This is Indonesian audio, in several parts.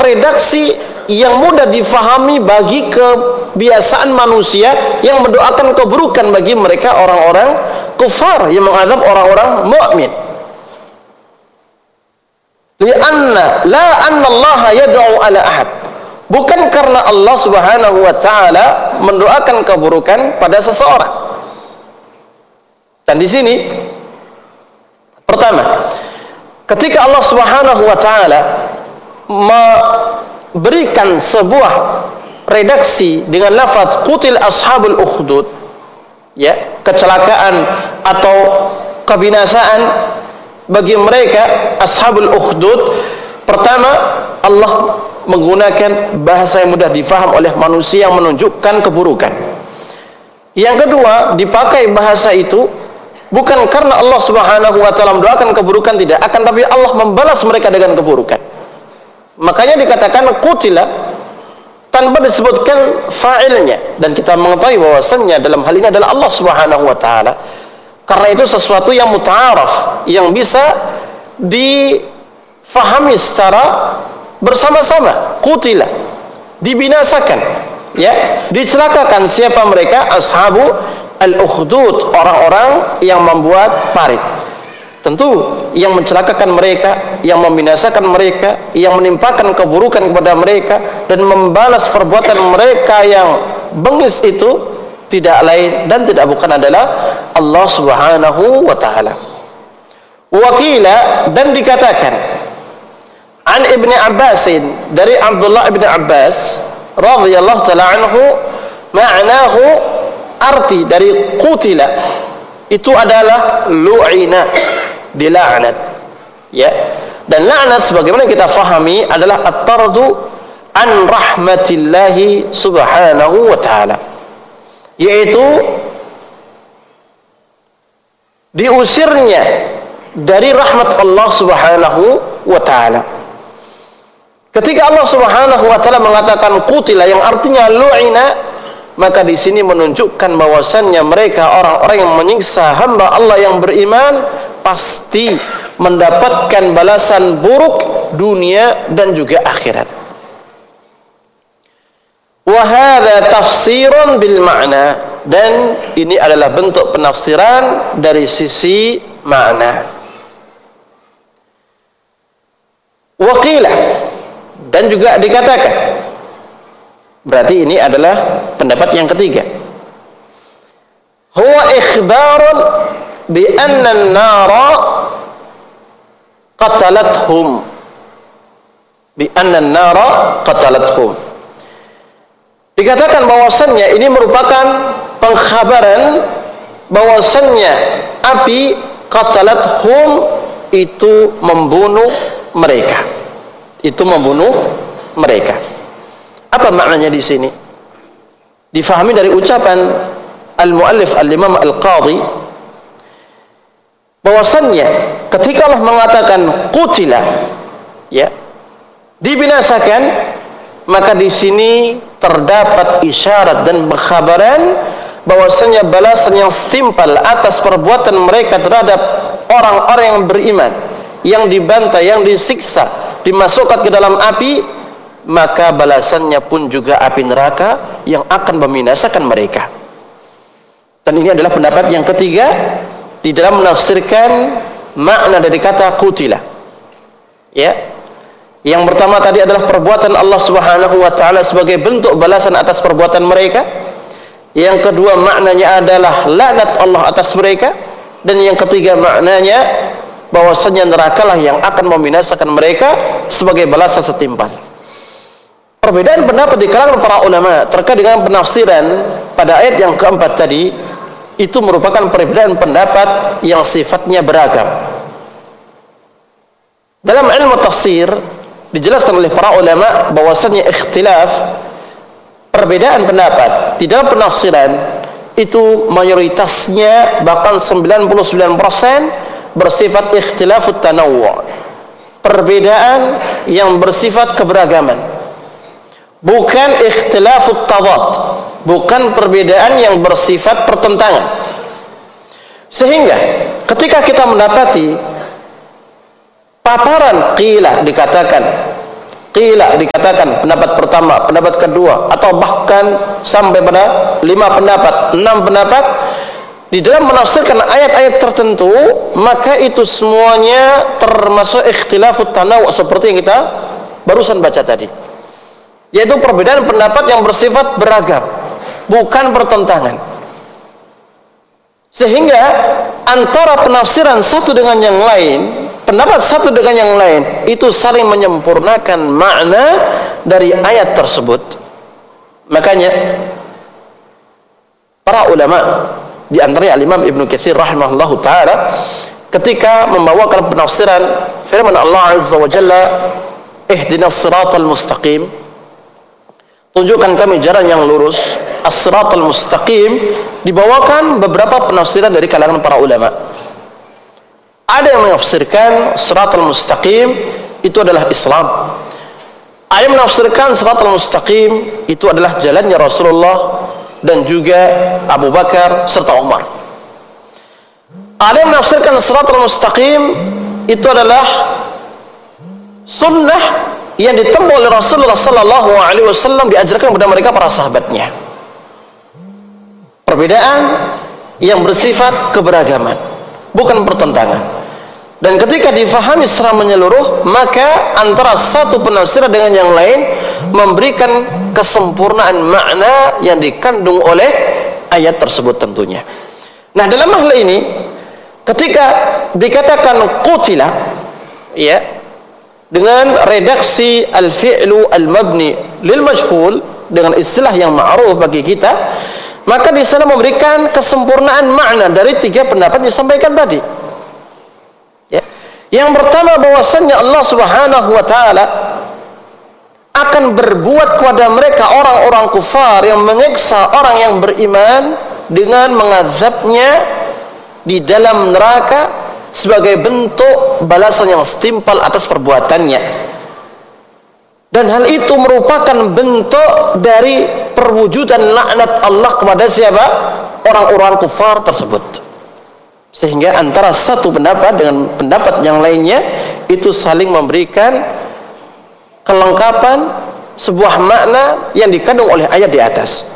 redaksi yang mudah difahami bagi kebiasaan manusia yang mendoakan keburukan bagi mereka orang-orang kufar yang mengadab orang-orang mukmin. Lianna la anna Allah yad'u ala ahad. Bukan karena Allah Subhanahu wa taala mendoakan keburukan pada seseorang. Dan di sini pertama, ketika Allah Subhanahu wa taala memberikan sebuah redaksi dengan lafaz qutil ashabul ukhdud, ya, kecelakaan atau kebinasaan bagi mereka ashabul ukhdud, pertama Allah menggunakan bahasa yang mudah difaham oleh manusia yang menunjukkan keburukan. Yang kedua, dipakai bahasa itu bukan karena Allah Subhanahu wa taala mendoakan keburukan, tidak, akan tapi Allah membalas mereka dengan keburukan. Makanya dikatakan qutila tanpa disebutkan fa'ilnya, dan kita mengetahui bahwasannya dalam hal ini adalah Allah Subhanahu wa taala. Karena itu sesuatu yang muta'araf, yang bisa difahami secara bersama-sama. Qutila, dibinasakan, ya, dicelakakan. Siapa mereka? Ashabu al-ukhdud, orang-orang yang membuat parit. Tentu yang mencelakakan mereka, yang membinasakan mereka, yang menimpakan keburukan kepada mereka dan membalas perbuatan mereka yang bengis itu tidak lain dan tidak bukan adalah Allah Subhanahu wa taala. Wakila, dan dikatakan an Ibnu Abbas, dari Abdullah Ibn Abbas radhiyallahu taala anhu, ma'nahu, arti dari qutila itu adalah lu'ina, dilaknat, ya. Dan laknat sebagaimana kita fahami adalah at-tardu an rahmatillahi subhanahu wa ta'ala, yaitu diusirnya dari rahmat Allah Subhanahu wa ta'ala. Ketika Allah Subhanahu wa ta'ala mengatakan qutila yang artinya lu'ina, maka di sini menunjukkan bahwasannya mereka orang-orang yang menyiksa hamba Allah yang beriman pasti mendapatkan balasan buruk dunia dan juga akhirat. Wa hadza tafsirun bil ma'na, dan ini adalah bentuk penafsiran dari sisi makna. Wa qila, dan juga dikatakan, berarti ini adalah pendapat yang ketiga. Huwa ikhbarun bi anna an-nara qatalathum, bi anna an-nara qatalathum. Dikatakan bahwasannya ini merupakan pengkhabaran bahwasannya api qatalathum itu membunuh mereka. Itu membunuh mereka. Apa maknanya di sini? Difahami dari ucapan al-muallif al-Imam al-Qadhi bahwasannya ketika Allah mengatakan qutila, ya, dibinasakan, maka di sini terdapat isyarat dan pengkhabaran bahwasanya balasan yang setimpal atas perbuatan mereka terhadap orang-orang yang beriman, yang dibantai, yang disiksa, dimasukkan ke dalam api, maka balasannya pun juga api neraka yang akan membinasakan mereka. Dan ini adalah pendapat yang ketiga di dalam menafsirkan makna dari kata qutila, ya. Yang pertama tadi adalah perbuatan Allah Subhanahu wa taala sebagai bentuk balasan atas perbuatan mereka. Yang kedua maknanya adalah laknat Allah atas mereka, dan yang ketiga maknanya bahwasanya nerakalah yang akan membinasakan mereka sebagai balasan setimpal. Perbedaan pendapat di kalangan para ulama terkait dengan penafsiran pada ayat yang keempat tadi itu merupakan perbedaan pendapat yang sifatnya beragam. Dalam ilmu tafsir dijelaskan oleh para ulama bahwasanya ikhtilaf, perbedaan pendapat di dalam penafsiran itu mayoritasnya bahkan 99% bersifat ikhtilafut tanawwu', perbedaan yang bersifat keberagaman, bukan ikhtilafut tadad, bukan perbedaan yang bersifat pertentangan. Sehingga ketika kita mendapati paparan qila dikatakan qila dikatakan pendapat pertama, pendapat kedua, atau bahkan sampai pada 5 pendapat, 6 pendapat di dalam menafsirkan ayat-ayat tertentu, maka itu semuanya termasuk ikhtilafut tanawu seperti yang kita barusan baca tadi, yaitu perbedaan pendapat yang bersifat beragam, bukan bertentangan. Sehingga antara penafsiran satu dengan yang lain, pendapat satu dengan yang lain, itu saling menyempurnakan makna dari ayat tersebut. Makanya para ulama, di antaranya Al-Imam Ibnu Katsir rahimahullahu taala, ketika membawakan penafsiran firman Allah Azza wa Jalla, ihdinas siratal mustaqim, tunjukkan kami jalan yang lurus, as-siratal mustaqim, dibawakan beberapa penafsiran dari kalangan para ulama. Ada yang menafsirkan siratal mustaqim itu adalah Islam. Ada yang menafsirkan siratal mustaqim itu adalah jalannya Rasulullah dan juga Abu Bakar serta Umar. Ada yang menafsirkan siratal mustaqim itu adalah sunnah yang ditempuh oleh Rasulullah sallallahu alaihi wasallam, diajarkan kepada mereka para sahabatnya. Perbedaan yang bersifat keberagaman, bukan pertentangan. Dan ketika difahami secara menyeluruh, maka antara satu penafsiran dengan yang lain memberikan kesempurnaan makna yang dikandung oleh ayat tersebut tentunya. Nah, dalam hal ini ketika dikatakan qutila, ya, dengan redaksi al-fi'lu al-mabni lil majhul dengan istilah yang ma'ruf bagi kita, maka di sana memberikan kesempurnaan makna dari 3 pendapat yang disampaikan tadi. Ya. Yang pertama, bahwasannya Allah Subhanahu wa taala akan berbuat kepada mereka orang-orang kufar yang menyiksa orang yang beriman dengan mengazabnya di dalam neraka sebagai bentuk balasan yang setimpal atas perbuatannya. Dan hal itu merupakan bentuk dari perwujudan laknat Allah kepada siapa? Orang-orang kufar tersebut. Sehingga antara satu pendapat dengan pendapat yang lainnya itu saling memberikan kelengkapan sebuah makna yang dikandung oleh ayat di atas.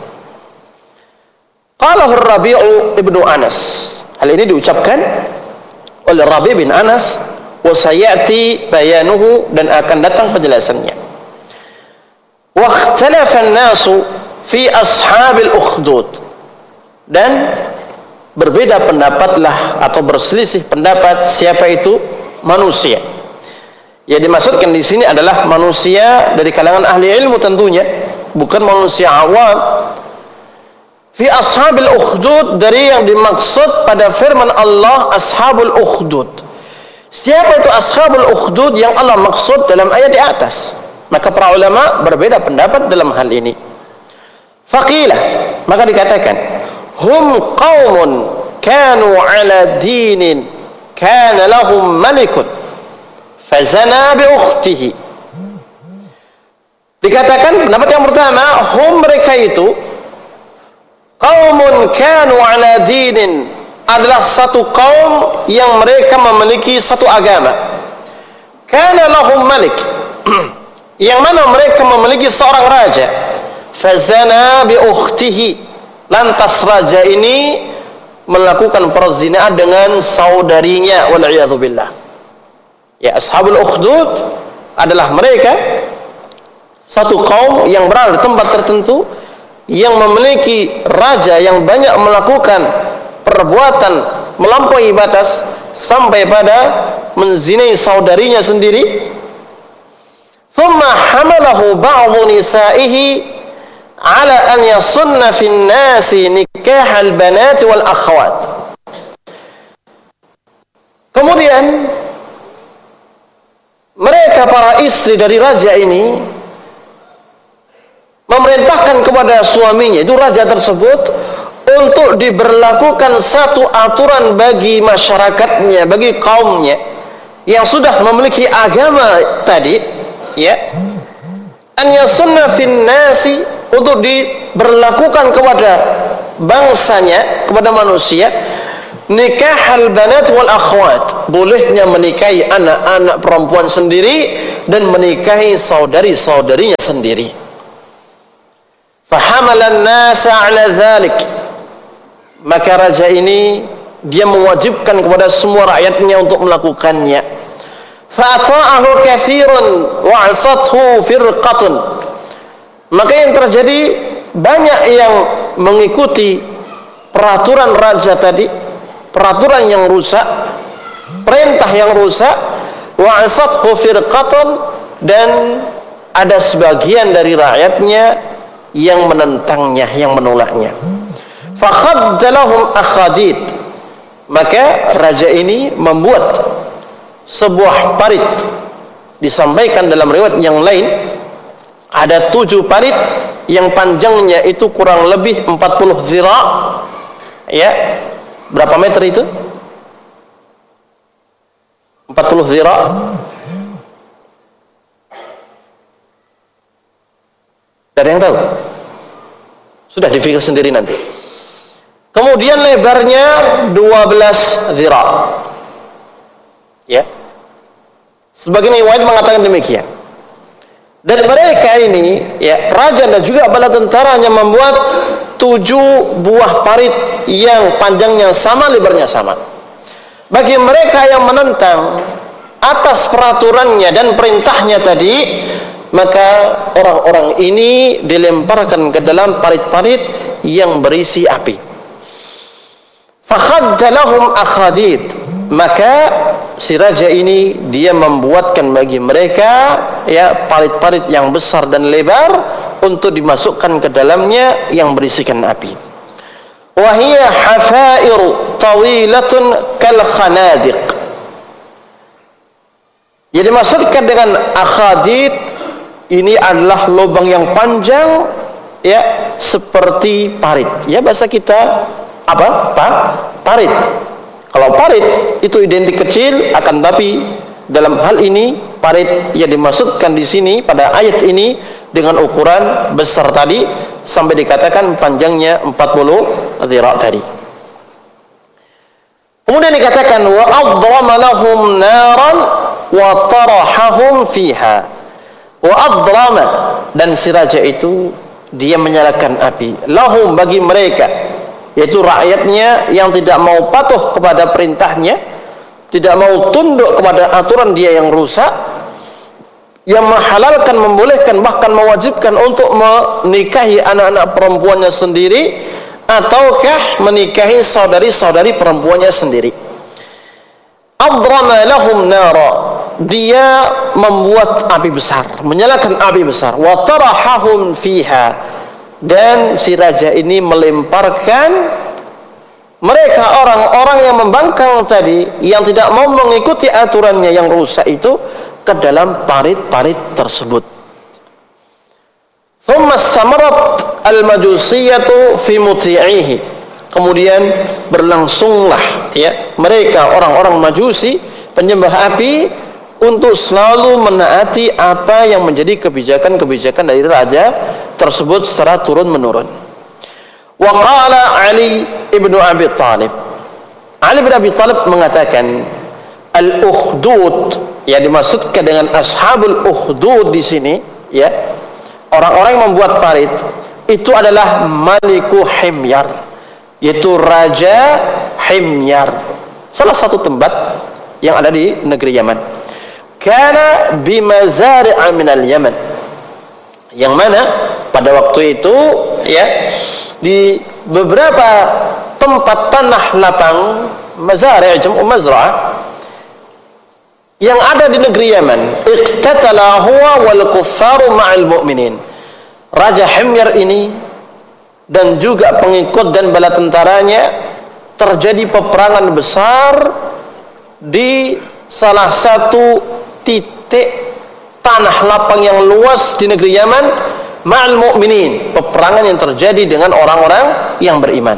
Qala Rabi'u ibnu Anas. Hal ini diucapkan oleh Rabi' bin Anas, wa sayati bayanuhu, dan akan datang penjelasannya. Wa ikhtalafa an-nasu fi ashabil ukhdud, dan berbeda pendapatlah atau berselisih pendapat siapa itu manusia. Ya, dimaksudkan di sini adalah manusia dari kalangan ahli ilmu tentunya, bukan manusia awam. Fi ashabil ukhdud, dari yang dimaksud pada firman Allah ashabul ukhdud. Siapa itu ashabul ukhdud yang Allah maksud dalam ayat di atas? Maka para ulama berbeda pendapat dalam hal ini. Faqila, maka dikatakan, hum qaumun kanu ala dinin kana lahum malikun fazana bi ukhtihi. Dikatakan pendapat yang pertama, hum, mereka itu qaumun kanu ala dinin, adalah satu kaum yang mereka memiliki satu agama. Kana lahum malik, yang mana mereka memiliki seorang raja. Fazana bi ukhtihi, lantas raja ini melakukan perzinaan dengan saudarinya, wal iyadzu billah. Ya, ashabul ukhdud adalah mereka satu kaum yang berada di tempat tertentu yang memiliki raja yang banyak melakukan perbuatan melampaui batas sampai pada menzinai saudarinya sendiri. Thumma hamalahu ba'dhu nisa'ihi ala an yasunna fi an-nasi nikah al-banat wal akhawat. Kemudian mereka para istri dari raja ini memerintahkan kepada suaminya, itu raja tersebut, untuk diberlakukan satu aturan bagi masyarakatnya, bagi kaumnya yang sudah memiliki agama tadi, ya, an yasunna fin nasi, untuk diberlakukan kepada bangsanya, kepada manusia, nikah al banat wal akhwat, bolehnya menikahi anak-anak perempuan sendiri dan menikahi saudari-saudarinya sendiri. Fahamalan nasa ala dhalik, maka raja ini dia mewajibkan kepada semua rakyatnya untuk melakukannya. Fa'ata'ahu kathirun wa'asathu firqatun, maka yang terjadi banyak yang mengikuti peraturan raja tadi, peraturan yang rusak, perintah yang rusak. Wa'asathu firqatun, dan ada sebagian dari rakyatnya yang menentangnya, yang menolaknya. Fakhadda lahum akhadid, maka raja ini membuat sebuah parit. Disampaikan dalam riwayat yang lain ada 7 parit yang panjangnya itu kurang lebih 40 zira'. Ya, berapa meter itu? 40 zira'. Ada yang tahu? Sudah dipikir sendiri nanti. Kemudian lebarnya 12 zira'. Ya. Sebagian riwayat mengatakan demikian. Dan mereka ini, ya, raja dan juga bala tentaranya membuat 7 buah parit yang panjangnya sama, lebarnya sama. Bagi mereka yang menentang atas peraturannya dan perintahnya tadi, maka orang-orang ini dilemparkan ke dalam parit-parit yang berisi api. Fakhadda lahum akhadid, maka si raja ini dia membuatkan bagi mereka, ya, parit-parit yang besar dan lebar untuk dimasukkan ke dalamnya yang berisikan api. Wa hiya hafair tawilatun kal khanadiq. Jadi dimaksudkan dengan akhadid ini adalah lubang yang panjang, ya, seperti parit. Ya, bahasa kita apa? Parit. Kalau parit itu identik kecil, akan tapi dalam hal ini parit yang dimaksudkan di sini pada ayat ini dengan ukuran besar tadi, sampai dikatakan panjangnya 40 zira' tadi. Kemudian dikatakan wa adrama lahum naran wa tarahahum fiha. Wa adrama, dan si raja itu dia menyalakan api lahum, bagi mereka, yaitu rakyatnya yang tidak mau patuh kepada perintahnya, tidak mau tunduk kepada aturan dia yang rusak, yang menghalalkan, membolehkan, bahkan mewajibkan untuk menikahi anak-anak perempuannya sendiri, ataukah menikahi saudari-saudari perempuannya sendiri. Adrama lahum nara, dia membuat api besar, menyalakan api besar. Wa tarahahum fiha, dan si raja ini melemparkan mereka, orang-orang yang membangkang tadi, yang tidak mau mengikuti aturannya yang rusak itu, ke dalam parit-parit tersebut. Thumma samarat al-majusiyatu fi muti'ihi, kemudian berlangsunglah, ya, mereka orang-orang Majusi penyembah api untuk selalu menaati apa yang menjadi kebijakan-kebijakan dari raja tersebut secara turun-menurun. Wa qala Ali ibn Abi Thalib, Ali bin Abi Thalib mengatakan, al-ukhdud, yang dimaksudkan dengan ashabul ukhdud di sini, ya, orang-orang yang membuat parit itu adalah Maliku Himyar, yaitu Raja Himyar, salah satu tempat yang ada di negeri Yaman. Kana bimazari'a minal Yaman, yang mana pada waktu itu, ya, di beberapa tempat tanah lapang, mazari' jam'u mazra'ah, yang ada di negeri Yaman, iqtatala huwa wal kuffaru ma'al mu'minin. Raja Himyar ini dan juga pengikut dan bala tentaranya, terjadi peperangan besar di salah satu titik tanah lapang yang luas di negeri Yaman, ma'al mu'minin, peperangan yang terjadi dengan orang-orang yang beriman.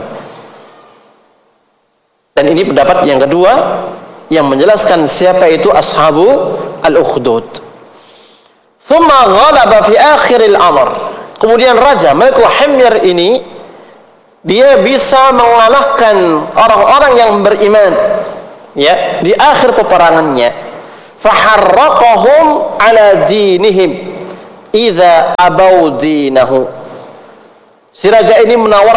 Dan ini pendapat yang kedua yang menjelaskan siapa itu ashabu al-ukhdud. Thumma ghalaba fi akhiril amr, kemudian Raja Maliku Himyar ini dia bisa mengalahkan orang-orang yang beriman, ya, di akhir peperangannya. faharraqahum ala dinihim idza abau dinahu. Si raja ini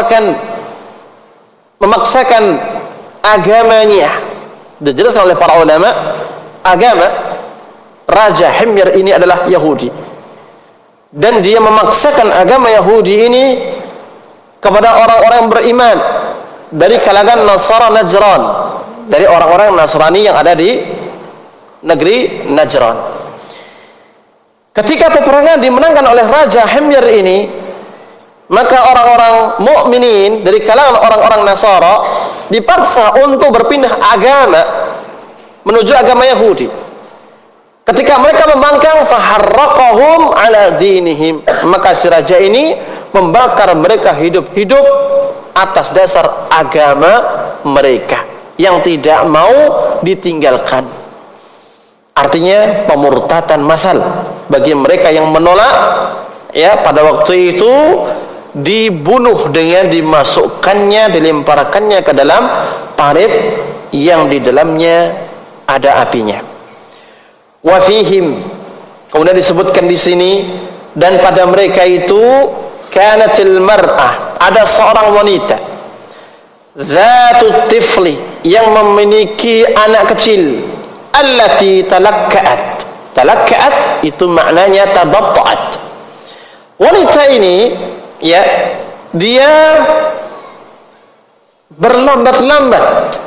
memaksakan agamanya. Dijelaskan oleh para ulama, agama Raja Himyar ini adalah Yahudi, dan dia memaksakan agama Yahudi ini kepada orang-orang yang beriman dari kalangan Nasara Najran, dari orang-orang Nasrani yang ada di negeri Najran. Ketika peperangan dimenangkan oleh Raja Himyar ini, maka orang-orang mukminin dari kalangan orang-orang Nasara dipaksa untuk berpindah agama menuju agama Yahudi. Ketika mereka membangkang, faharraqahum ala dinihim, maka si raja ini membakar mereka hidup-hidup atas dasar agama mereka yang tidak mau ditinggalkan. Artinya pemurtatan massal bagi mereka yang menolak, ya, pada waktu itu dibunuh dengan dimasukkannya, dilemparkannya ke dalam parit yang di dalamnya ada apinya. Wa fihim, kemudian disebutkan di sini, dan pada mereka itu kanatil mar'ah, ada seorang wanita zatut tifli, yang memiliki anak kecil, allati talakkaat itu maknanya tabatta'at. Wanita ini, ya, dia berlambat-lambat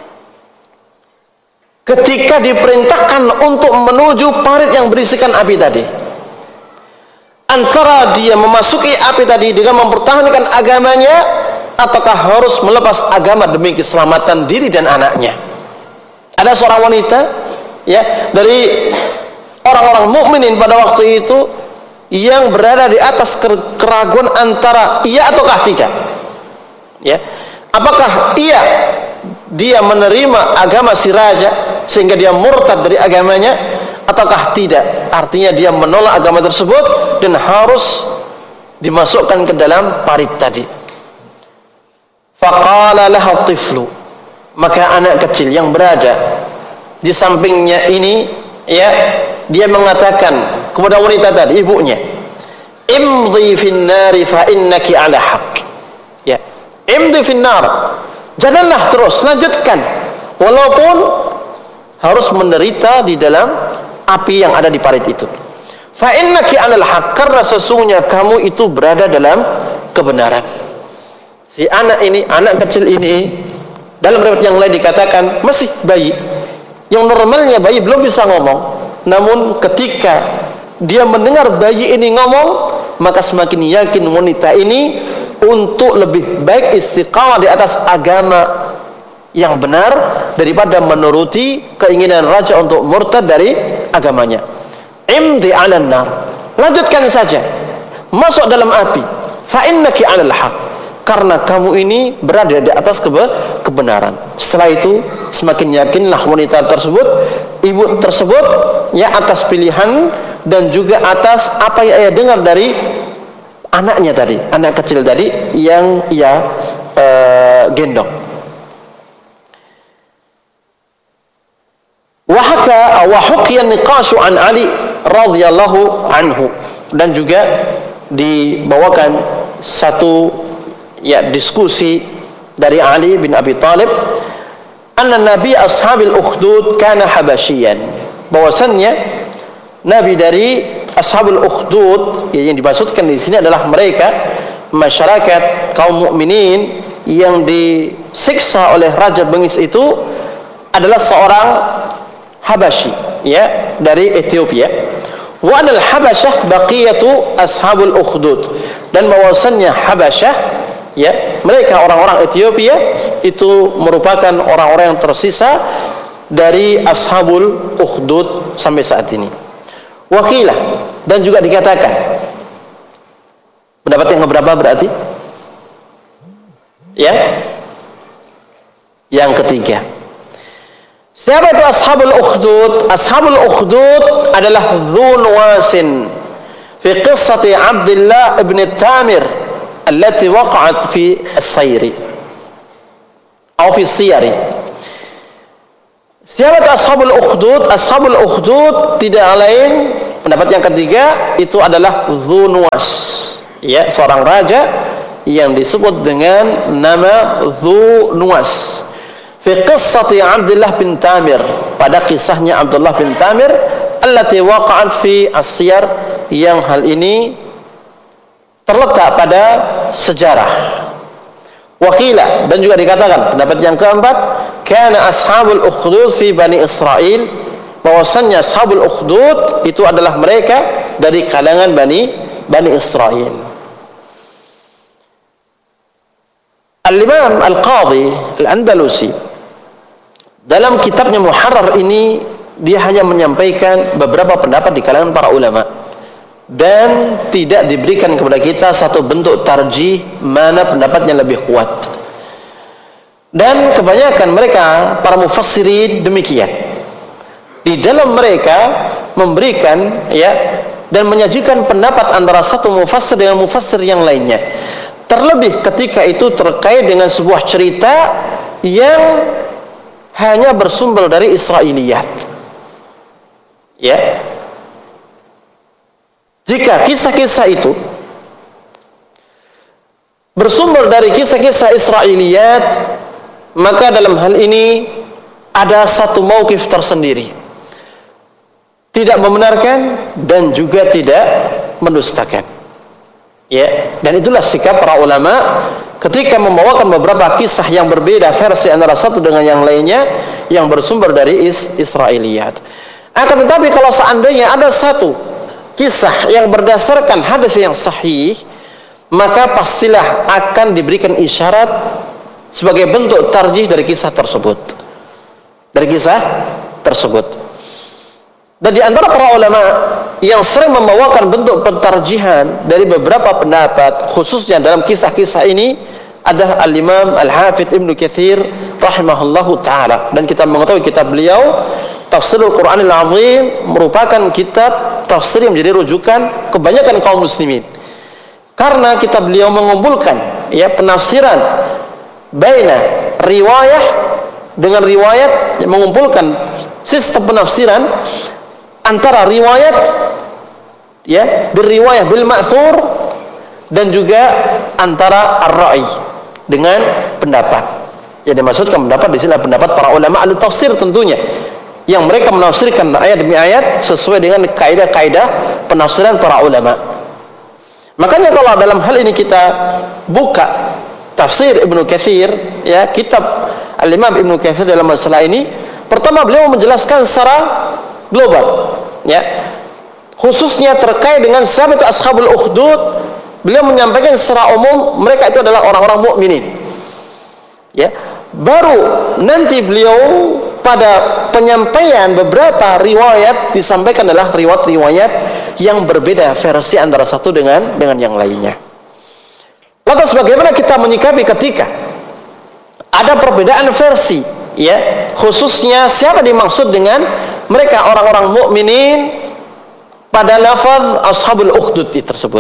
ketika diperintahkan untuk menuju parit yang berisikan api tadi. Antara dia memasuki api tadi dengan mempertahankan agamanya, ataukah harus melepas agama demi keselamatan diri dan anaknya. Ada seorang wanita, ya, dari orang-orang mukminin pada waktu itu yang berada di atas keraguan antara iya ataukah tidak. Ya, apakah dia menerima agama si raja sehingga dia murtad dari agamanya, ataukah tidak? Artinya dia menolak agama tersebut dan harus dimasukkan ke dalam parit tadi. Faqala laha tiflu, maka anak kecil yang berada di sampingnya ini, ya, dia mengatakan kepada wanita tadi, ibunya, imdi fin nari fa innaki ala haq. Ya, imdi fin nar, janganlah terus, lanjutkan walaupun harus menderita di dalam api yang ada di parit itu. Fa innaki alal haq, karena sesungguhnya kamu itu berada dalam kebenaran. Si anak ini, anak kecil ini, dalam riwayat yang lain dikatakan masih bayi, yang normalnya bayi belum bisa ngomong, namun ketika dia mendengar bayi ini ngomong, maka semakin yakin wanita ini untuk lebih baik istiqamah di atas agama yang benar daripada menuruti keinginan raja untuk murtad dari agamanya. Imdi 'alan nar, lanjutkan saja, masuk dalam api. Fa innaki 'alal haq, karena kamu ini berada di atas kebenaran. Setelah itu semakin yakinlah wanita tersebut, ibu tersebut, ya, atas pilihan dan juga atas apa yang ia dengar dari anaknya tadi, anak kecil tadi yang ia gendong. Wa hukiya niqashu an Ali radhiyallahu anhu, dan juga dibawakan satu, ya, diskusi dari Ali bin Abi Thalib, anna Nabi ashabil ukhdud kana habasyian, bahwasannya Nabi dari ashabul ukhdud, yang dimaksudkan di sini adalah mereka masyarakat kaum mukminin yang disiksa oleh raja bengis itu adalah seorang Habasyi, ya, dari Ethiopia. Wa anal Habasyah baqiyatu ashabul ukhdud, dan bahwasannya Habasyah, ya, mereka orang-orang Ethiopia itu merupakan orang-orang yang tersisa dari ashabul ukhdud sampai saat ini. Wakilah, dan juga dikatakan, pendapat yang keberapa berarti? Ya, yang ketiga. Siapa itu ashabul ukhdud? Ashabul ukhdud adalah Dhu Nuwasin fi qissati Abdullah ibn Tamir allati waqa'at fi as-sayri atau fi siyari. Siapa itu ashabul ukhdud? Ashabul ukhdud tidak lain, pendapat yang ketiga itu adalah Dzu Nuwas, ya, seorang raja yang disebut dengan nama Dzu Nuwas. Fi qissati Abdullah bin Tamir, pada kisahnya Abdullah bin Tamir, allati waqa'at fi as-siyar, yang hal ini terletak pada sejarah. Wakila, dan juga dikatakan pendapat yang keempat, kana ashabul ukhdud fi Bani Israel, bahwasannya ashabul ukhdud itu adalah mereka dari kalangan Bani Israel. Al-Imam Al-Qadhi Al-Andalusi dalam kitabnya Muharrar ini, dia hanya menyampaikan beberapa pendapat di kalangan para ulama dan tidak diberikan kepada kita satu bentuk tarjih mana pendapatnya lebih kuat. Dan kebanyakan mereka para mufassirin demikian. Di dalam mereka memberikan, ya, dan menyajikan pendapat antara satu mufassir dengan mufassir yang lainnya. Terlebih ketika itu terkait dengan sebuah cerita yang hanya bersumber dari Israiliyat. Ya. Jika kisah-kisah itu bersumber dari kisah-kisah Israiliyat, maka dalam hal ini ada satu mauqif tersendiri, tidak membenarkan dan juga tidak mendustakan. Ya, dan itulah sikap para ulama ketika membawakan beberapa kisah yang berbeda versi antara satu dengan yang lainnya yang bersumber dari Israiliyat. Akan tetapi kalau seandainya ada satu kisah yang berdasarkan hadis yang sahih, maka pastilah akan diberikan isyarat sebagai bentuk tarjih dari kisah tersebut. Dan di antara para ulama yang sering membawakan bentuk pentarjihan dari beberapa pendapat, khususnya dalam kisah-kisah ini, adalah Al-Imam Al-Hafidh Ibnu Katsir rahimahullahu ta'ala. Dan kita mengetahui kitab beliau Tafsirul Quranil Azim merupakan kitab tafsir yang menjadi rujukan kebanyakan kaum muslimin, karena kitab beliau mengumpulkan, ya, penafsiran baina riwayah dengan riwayat, mengumpulkan sistem penafsiran antara riwayat, ya, berriwayah bil ma'thur, dan juga antara ar-ra'i dengan pendapat. Yang dimaksudkan pendapat di sini adalah pendapat para ulama ahli tafsir tentunya, yang mereka menafsirkan ayat demi ayat sesuai dengan kaidah-kaidah penafsiran para ulama. Makanya kalau dalam hal ini kita buka tafsir Ibnu Katsir, ya, kitab Al-Imam Ibnu Katsir dalam masalah ini, pertama beliau menjelaskan secara global, ya, khususnya terkait dengan siapa itu ashabul ukhdud. Beliau menyampaikan secara umum mereka itu adalah orang-orang mukminin, ya. Baru nanti beliau pada penyampaian beberapa riwayat disampaikan adalah riwayat-riwayat yang berbeda versi antara satu dengan yang lainnya. Lantas bagaimana kita menyikapi ketika ada perbedaan versi, ya, khususnya siapa dimaksud dengan mereka orang-orang mukminin pada lafaz ashabul ukhdud tersebut?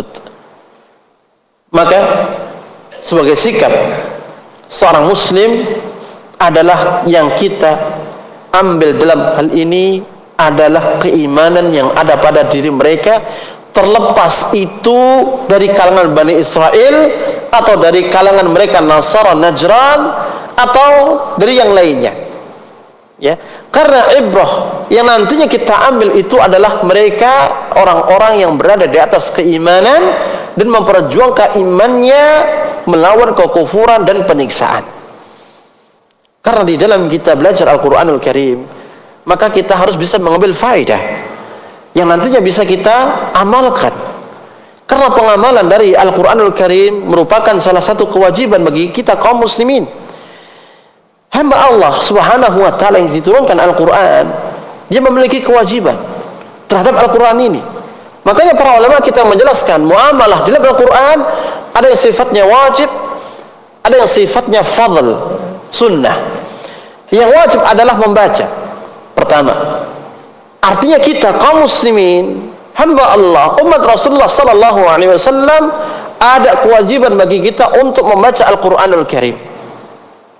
Maka sebagai sikap seorang muslim adalah yang kita ambil dalam hal ini adalah keimanan yang ada pada diri mereka, terlepas itu dari kalangan Bani Israel atau dari kalangan mereka Nasara Najran atau dari yang lainnya, ya. Karena ibrah yang nantinya kita ambil itu adalah mereka orang-orang yang berada di atas keimanan dan memperjuangkan imannya melawan kekufuran dan penyiksaan. Karena di dalam kita belajar Al-Quranul Karim, maka kita harus bisa mengambil faedah yang nantinya bisa kita amalkan. Karena pengamalan dari Al-Quranul Karim merupakan salah satu kewajiban bagi kita kaum muslimin. Hamba Allah subhanahu wa ta'ala yang diturunkan Al-Quran, dia memiliki kewajiban terhadap Al-Quran ini. Makanya para ulama kita menjelaskan muamalah di dalam Al-Quran ada yang sifatnya wajib, ada yang sifatnya fadl, sunnah. Yang wajib adalah membaca pertama. Artinya kita kaum muslimin, hamba Allah, umat Rasulullah sallallahu alaihi wasallam, ada kewajiban bagi kita untuk membaca Al-Quranul Karim.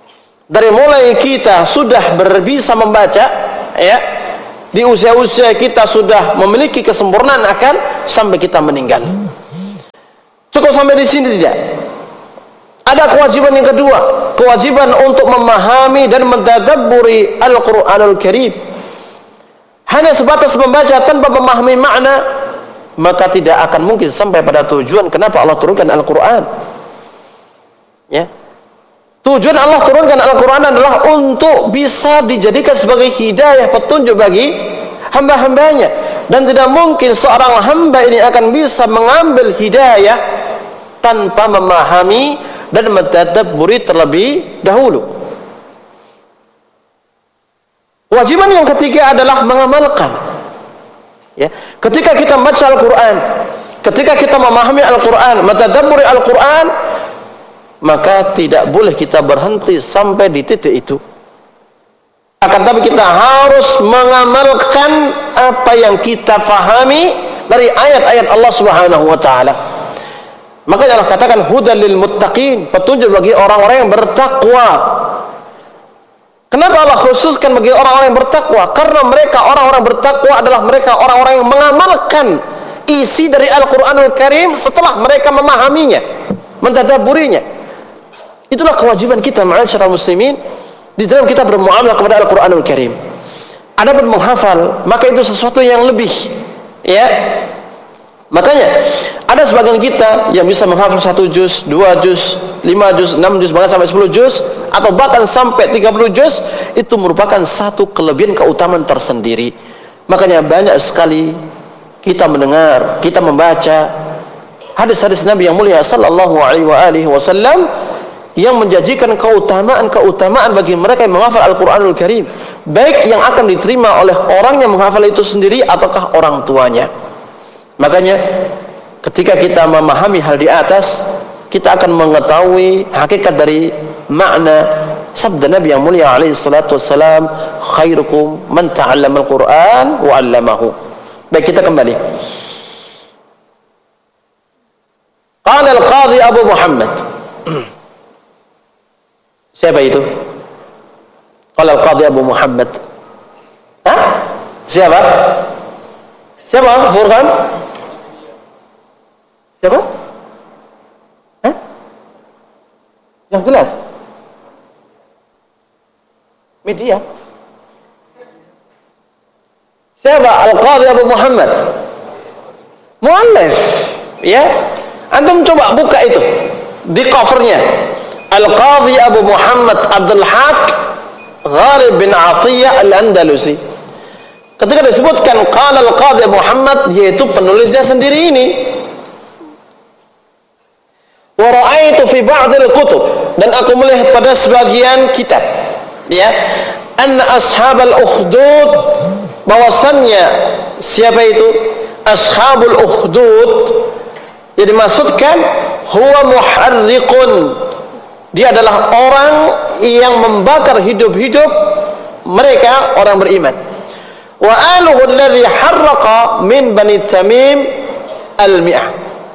Dari mulai kita sudah bisa membaca, ya, di usia-usia kita sudah memiliki kesempurnaan akal sampai kita meninggal. Cukup sampai di sini tidak? Ada kewajiban yang kedua, kewajiban untuk memahami dan mentadabburi Al-Qur'anul Karim. Hanya sebatas membaca tanpa memahami makna, maka tidak akan mungkin sampai pada tujuan kenapa Allah turunkan Al-Qur'an. Ya. Tujuan Allah turunkan Al-Quran adalah untuk bisa dijadikan sebagai hidayah, petunjuk bagi hamba-hambanya. Dan tidak mungkin seorang hamba ini akan bisa mengambil hidayah tanpa memahami dan mentadabburi terlebih dahulu. Kewajiban yang ketiga adalah mengamalkan. Ya. Ketika kita membaca Al-Quran, ketika kita memahami Al-Quran, mentadabburi Al-Quran, maka tidak boleh kita berhenti sampai di titik itu. Akan tapi kita harus mengamalkan apa yang kita fahami dari ayat-ayat Allah Subhanahu wa taala. Makanya Allah katakan hudal lil muttaqin, petunjuk bagi orang-orang yang bertakwa. Kenapa Allah khususkan bagi orang-orang yang bertakwa? Karena mereka orang-orang bertakwa adalah mereka orang-orang yang mengamalkan isi dari Al-Qur'anul Karim setelah mereka memahaminya, mentadabburinya. Itulah kewajiban kita ma'asyiral muslimin di dalam kita bermuamalah kepada Al-Qur'anul Karim. Adapun menghafal, maka itu sesuatu yang lebih, ya. Makanya ada sebagian kita yang bisa menghafal 1 juz, 2 juz, 5 juz, 6 juz, bahkan sampai 10 juz, atau bahkan sampai 30 juz. Itu merupakan satu kelebihan keutamaan tersendiri. Makanya banyak sekali kita mendengar, kita membaca hadis-hadis Nabi yang mulia sallallahu alaihi wasallam yang menjanjikan keutamaan bagi mereka yang menghafal Al-Qur'anul Karim, baik yang akan diterima oleh orang yang menghafal itu sendiri ataukah orang tuanya. Makanya ketika kita memahami hal di atas, kita akan mengetahui hakikat dari makna sabda Nabi yang mulia alaihi salatu wassalam, khairukum man ta'allama al-Qur'an wa 'allamahu. Baik, kita kembali. Qala al-Qadhi Abu Muhammad. Siapa itu? Qala al-Qadhi Abu Muhammad. Hah? Siapa? Siapa? Furqan? Siapa? Hah? Yang jelas. Media. Siapa? Al-Qadhi Abu Muhammad. Muallif. Ya. Antum coba buka itu di covernya. Al-Qadhi Abu Muhammad Abdul Haq Ghalib bin Atiyah Al-Andalusi. Ketika disebutkan qala Al-Qadhi Abu Muhammad, yaitu penulisnya sendiri ini. Wa ra'aitu fi ba'dil kutub, dan aku melihat pada sebagian kitab, ya, anna ashabal ukhdud, bahwasannya siapa itu ashabul ukhdud yang dimaksudkan huwa muharriqun, dia adalah orang yang membakar hidup-hidup mereka orang beriman. Wa aluhu alladhi harraqa min Bani Tamim al-mi'ah,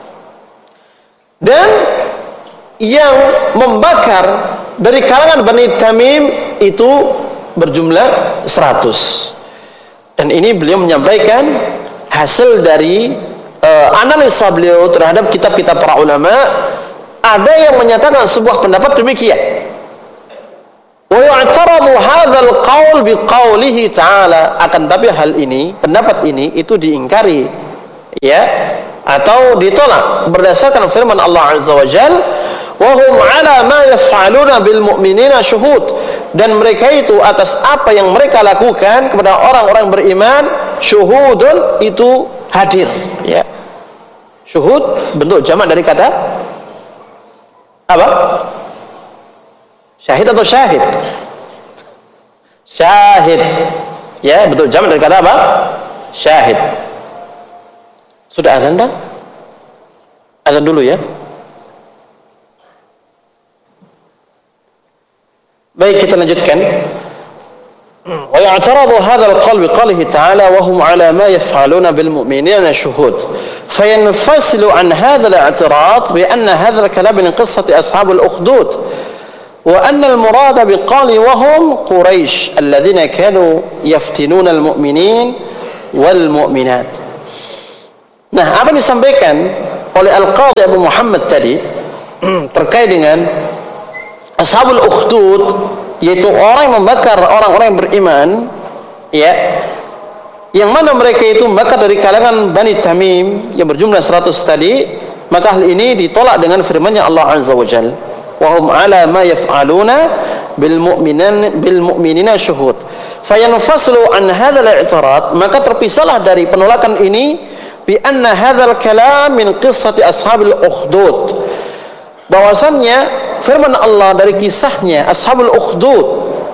dan yang membakar dari kalangan Bani Tamim itu berjumlah 100. Dan ini beliau menyampaikan hasil dari analisa beliau terhadap kitab-kitab para ulama. Ada yang menyatakan sebuah pendapat demikian. Wa yu'taradu hadzal qaul biqaulihi ta'ala, akan tapi hal ini, pendapat ini itu diingkari, ya, atau ditolak berdasarkan firman Allah Azza wa Jalla, wa hum 'ala ma yaf'aluna bil mu'minina syuhud, dan mereka itu atas apa yang mereka lakukan kepada orang-orang beriman, syuhudun, itu hadir, ya. Syuhud bentuk jamak dari kata apa? Syahid atau syahid? Syahid, ya, betul, jamak dari kata apa? Syahid. Sudah azan dah? Azan dulu ya. Baik, kita lanjutkan. Wa ya'taradu hadzal qawl bi qawlihi ta'ala wa hum 'ala ma yaf'aluna bil mu'minina shuhud. فينفصل عن هذا الاعتراض بأن هذا الكلام من قصة أصحاب الأخدود wa anna al-murada biqali wa hum Quraisy alladziina kanu yaftinuna al-mu'minin wal mu'minat. Nah, apa yang disampaikan oleh Al-Qadhi Abu Muhammad tadi terkait dengan ashabul ukhdud, yaitu orang yang membakar orang-orang yang beriman, ya, yang mana mereka itu membakar dari kalangan Bani Tamim yang berjumlah 100 tadi, maka hal ini ditolak dengan firman-Nya Allah Azza wa Jalla, wa hum ala ma yaf'aluna bil mu'minina syuhud. Fayanfaslu an hadzal i'tirad, maka terpisahlah dari penolakan ini bi anna hadzal kalam min qissati ashabil ukhdud, bahwasannya firman Allah dari kisahnya ashabul ukhdud,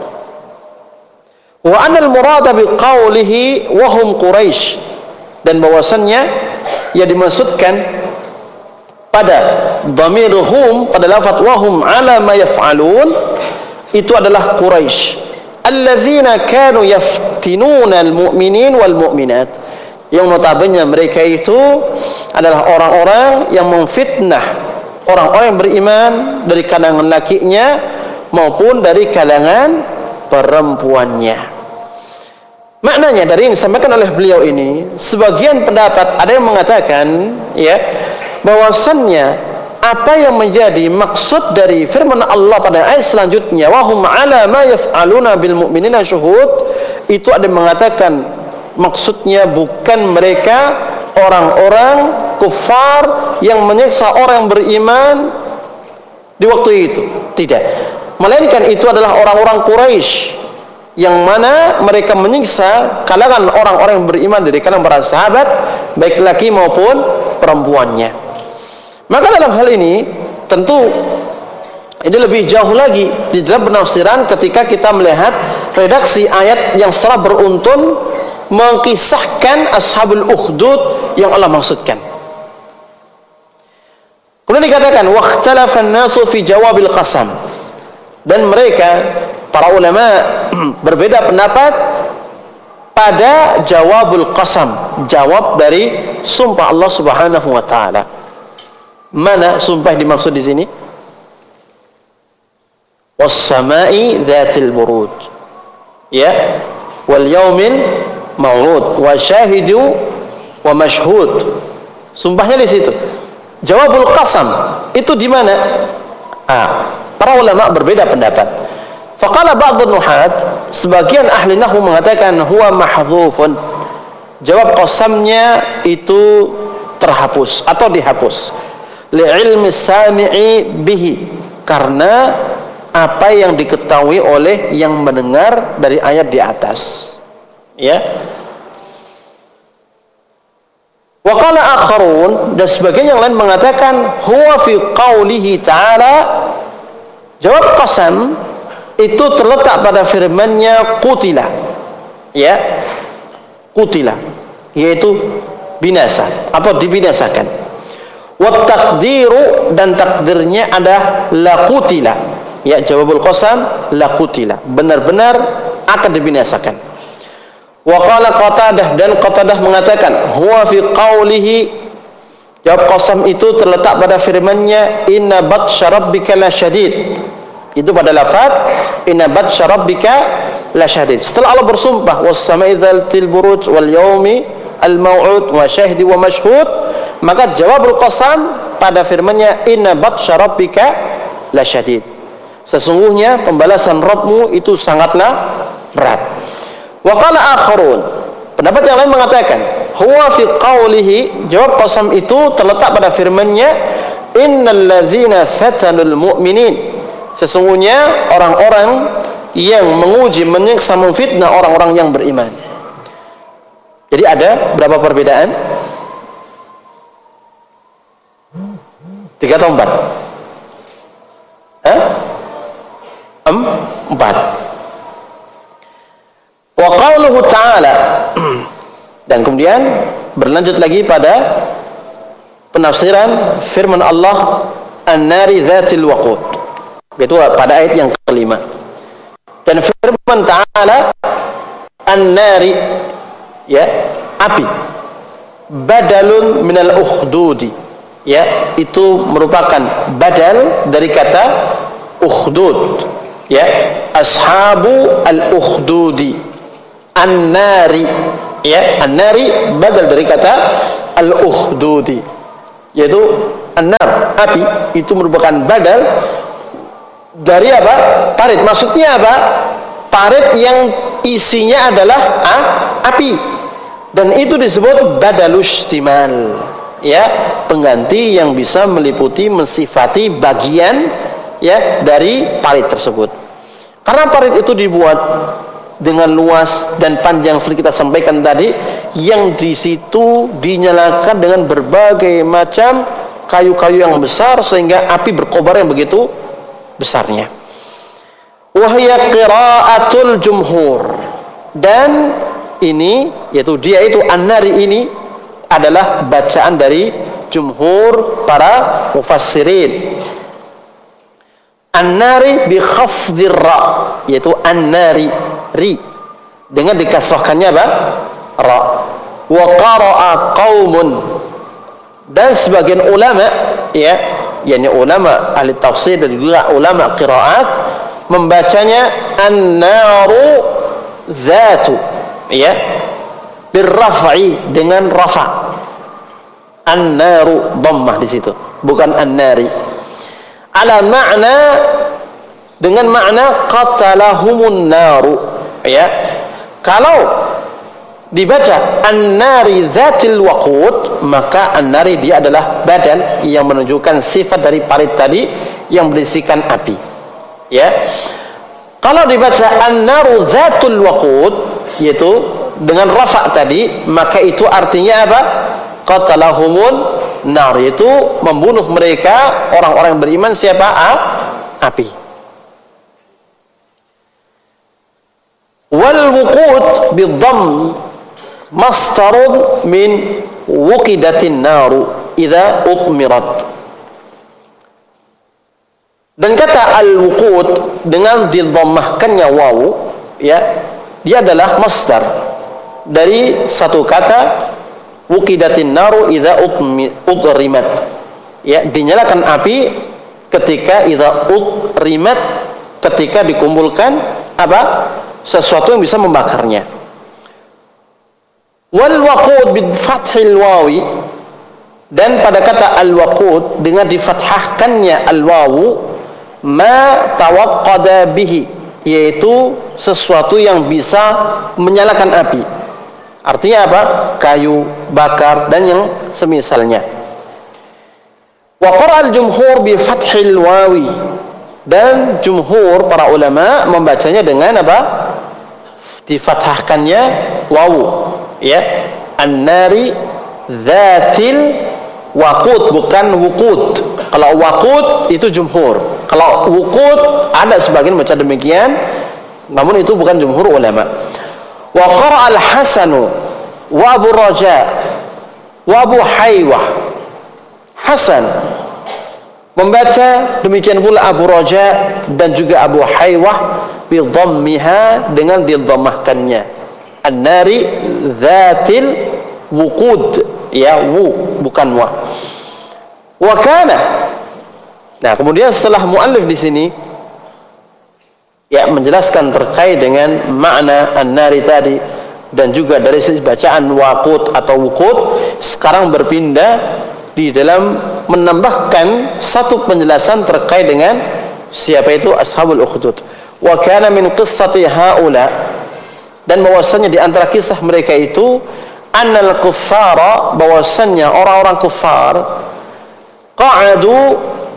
wa anal murada biqaulihi wa hum Quraisy, dan bahwasannya yang dimaksudkan pada dhamirhum, pada lafaz wa hum ala ma yaf'alun, itu adalah Quraisy alladzina kanu yaftinuna almu'minin wal mu'minat, yang notabene mereka itu adalah orang-orang yang memfitnah orang-orang yang beriman dari kalangan lakinya maupun dari kalangan perempuannya. Maknanya dari yang disampaikan oleh beliau ini, sebagian pendapat ada yang mengatakan, ya, bahwasannya apa yang menjadi maksud dari firman Allah pada ayat selanjutnya, wa hum ala ma yaf'aluna bil mu'minina syuhud, itu ada yang mengatakan maksudnya bukan mereka orang-orang kufar yang menyiksa orang yang beriman di waktu itu, tidak, melainkan itu adalah orang-orang Quraisy yang mana mereka menyiksa kalangan orang-orang yang beriman dari kalangan para sahabat, baik laki maupun perempuannya. Maka dalam hal ini tentu ini lebih jauh lagi di dalam penafsiran ketika kita melihat redaksi ayat yang secara beruntun mengkisahkan ashabul ukhdud yang Allah maksudkan. Kemudian dikatakan waqtalafan nasu fi jawabil qasam, dan mereka para ulama berbeda pendapat pada jawabul qasam, jawab dari sumpah Allah Subhanahu wa taala. Mana sumpah yang dimaksud di sini? Was-sama'i dzatil buruj, ya, wal yaumil maw'ud wa syahidu wa mashhud. Sumpahnya di situ. Jawabul qasam itu di mana? Para ulama berbeda pendapat. Faqala ba'd an-nuhat, sebagian ahli nahwu mengatakan huwa mahdhufun, jawab qasamnya itu terhapus atau dihapus, li'ilmi sami'i bihi, karena apa yang diketahui oleh yang mendengar dari ayat di atas, ya. Wa qala akharun, dan sebagian yang lain mengatakan huwa fi qaulihi ta'ala, jawab qasam itu terletak pada firman-Nya qutila, ya, qutila, yaitu binasa atau dibinasakan. Wa taqdiru, dan takdirnya ada la qutila, ya, jawabul qasam la qutila, benar-benar akan dibinasakan. Wa qala Qatadah, dan Qatadah mengatakan huwa fi qaulihi, jawab qasam itu terletak pada firman-Nya inna batsya rabbika lasyadid, itu pada lafaz inna batsya rabbika lasyadid. Setelah Allah bersumpah was-sama'i dzatil buruj wal yaumi al-maw'ud wa syahidi wa mashhud, maka jawabul qasam pada firman-Nya inna batsya rabbika lasyadid, sesungguhnya pembalasan Rabbmu itu sangatlah berat. Wa qala akharun, pendapat yang lain mengatakan huwa fi qaulihi, jawab qasam itu terletak pada firman-Nya innal ladzina fatanul mu'minin, sesungguhnya orang-orang yang menguji, menyiksa, memfitnah orang-orang yang beriman. Jadi ada berapa perbedaan? 3 atau 4? 4. Wa qauluhu ta'ala, dan kemudian berlanjut lagi pada penafsiran firman Allah an-nari dzatil waqud, yaitu pada ayat yang kelima. Dan firman ta'ala an-nari, ya, api, badalun minal ukhdudi, ya, itu merupakan badal dari kata al-ukhdud, ya, ashabu al-ukhdudi, an-nari, ya, an-nari badal dari kata al-ukhdudi, yaitu an-nar, api, itu merupakan badal dari apa? Parit. Maksudnya apa? Parit yang isinya adalah api, dan itu disebut badalushtimal, ya, pengganti yang bisa meliputi, mensifati bagian, ya, dari parit tersebut. Karena parit itu dibuat dengan luas dan panjang seperti kita sampaikan tadi, yang di situ dinyalakan dengan berbagai macam kayu-kayu yang besar sehingga api berkobar yang begitu besarnya. Wahya qiraatul jumhur, dan ini, yaitu dia itu an-nari ini adalah bacaan dari jumhur para mufassirin. An-nari bi khafdhir ra, yaitu an-nari, ri, dengan dikasrahkannya apa? Ra. Wa qara'a qaumun, dan sebagian ulama, ya, yakni ulama ahli tafsir dan juga ulama qiraat, membacanya an-naru zatu, ya, birraf'i, dengan rafa. An-naru dhammah di situ, bukan an-nari. Ala makna, dengan makna qatalahumun naru, ya. Kalau dibaca an-nari zatil waqud, maka an-nari dia adalah badan yang menunjukkan sifat dari parit tadi yang berisikan api, ya. Kalau dibaca an-naru zatul waqud, yaitu dengan rafa tadi, maka itu artinya apa? Qatalahumun nar, yaitu membunuh mereka, orang-orang yang beriman. Siapa? Api. Wal wuqud bidhamm mastarun min wuqidatin naru idza utmirat. Dan kata al-wuqud dengan didhammahkannya wawu, ya, dia adalah masdar dari satu kata wuqidatin naru idza udrimat, ya, dinyalakan api ketika idza udrimat, ketika dikumpulkan apa? Sesuatu yang bisa membakarnya. Wal waqud bi fathil wawi, dan pada kata al waqud dengan difathahkannya al wawu, ma tawaqqada bihi, yaitu sesuatu yang bisa menyalakan api. Artinya apa? Kayu bakar dan yang semisalnya. Wa qara'al jumhur bi fathil wawi, dan jumhur para ulama membacanya dengan apa? Difathahkannya wawu, ya, an-nari dzatil waqud, bukan wuqud. Kalau waqud itu jumhur, kalau wuqud ada sebagian baca demikian, namun itu bukan jumhur ulama. Wa qara'al Hasanu wa Abu Raja wa Abu Haywah. Hasan membaca, demikian pula Abu Raja dan juga Abu Haywah, bi dhammiha, dengan didhammahkannya an-nari dzatil wuqud, ya, wu bukan wa. Wa kana, nah kemudian setelah muallif di sini, ya, menjelaskan terkait dengan makna an-nari tadi dan juga dari sisi bacaan waqud atau wuqud, sekarang berpindah di dalam menambahkan satu penjelasan terkait dengan siapa itu ashabul ukhdud. Wa kana min qissati haula, dan bahwasanya di antara kisah mereka itu annal kuffara, bahwasanya orang-orang kufar, qa'adu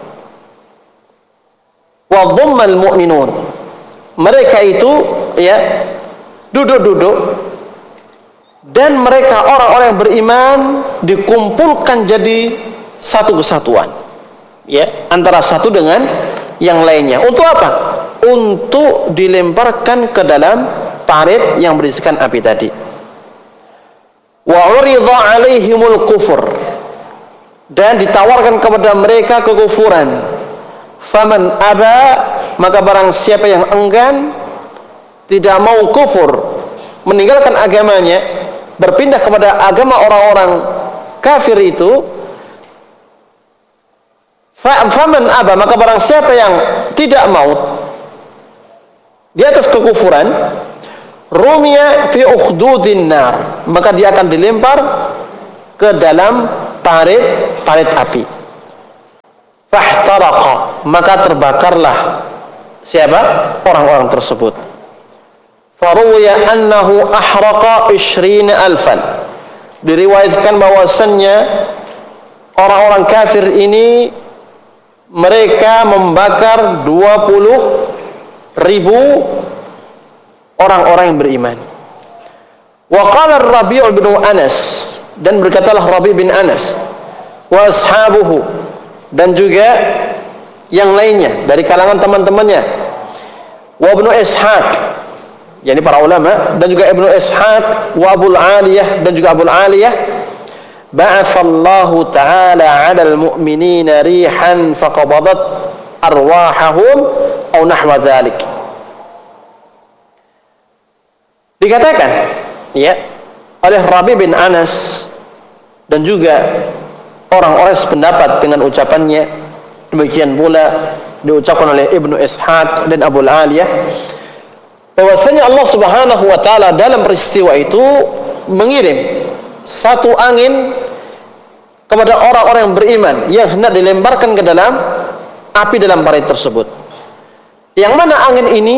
wa dhammal mu'minun, mereka itu, ya, duduk-duduk, dan mereka orang-orang yang beriman dikumpulkan jadi satu kesatuan, ya, antara satu dengan yang lainnya. Untuk apa? Untuk dilemparkan ke dalam parit yang berisikan api tadi. Wa urida alaihimul kufur, dan ditawarkan kepada mereka kekufuran. Faman aba, maka barang siapa yang enggan, tidak mau kufur, meninggalkan agamanya, berpindah kepada agama orang-orang kafir itu, Faman aba, maka barang siapa yang tidak mau di atas kekufuran, rumiya fi ukhdudin nar, maka dia akan dilempar ke dalam parit api. Fahtaraqa, maka terbakarlah siapa? Orang-orang tersebut. Faruya annahu ahraqa 20,000. Diriwayatkan bahwasannya orang-orang kafir ini mereka membakar 20,000 orang-orang yang beriman. Wa qala Rabi' bin Anas, dan berkatalah Rabi' bin Anas, wa ashabuhu, dan juga yang lainnya dari kalangan teman-temannya, wa Ibnu Ishaq, yakni para ulama, dan juga Ibnu Ishaq, wa Abul Aliyah, dan juga Abul Aliyah, ba'athallahu ta'ala 'alal mu'minina rihan faqabadat arwahahum aw nahwa dzalik. Dikatakan ya oleh Rabi' bin Anas dan juga orang-orang sependapat dengan ucapannya, demikian pula diucapkan oleh Ibnu Ishaq dan Abul Aliyah, bahwasanya Allah Subhanahu wa taala dalam peristiwa itu mengirim satu angin kepada orang-orang yang beriman yang hendak dilemparkan ke dalam api dalam parit tersebut. Yang mana angin ini